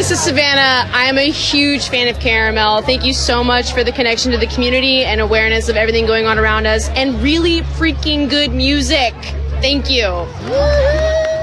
this is Savannah. I am a huge fan of Caramel. Thank you so much for the connection to the community and awareness of everything going on around us, and really freaking good music. Thank you.